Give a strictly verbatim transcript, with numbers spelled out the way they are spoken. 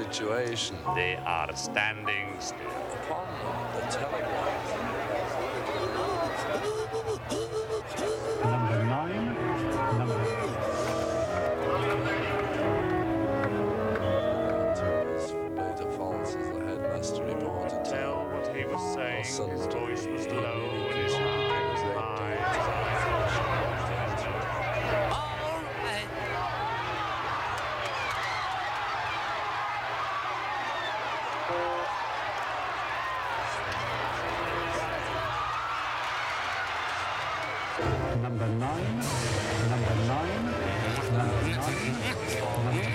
situation. They are standing still. Upon the telegraph. Number nine. Number Later falls as the headmaster reported. Tell what he was saying. His voice was low and his eye was high. All right. number nine. Number nine. Number nine. Number